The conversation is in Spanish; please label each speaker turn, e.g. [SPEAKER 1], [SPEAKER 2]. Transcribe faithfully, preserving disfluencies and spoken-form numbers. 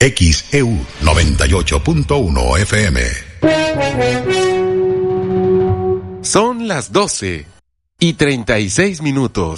[SPEAKER 1] X E U noventa y ocho punto uno F M.
[SPEAKER 2] Son las doce y treinta y seis minutos.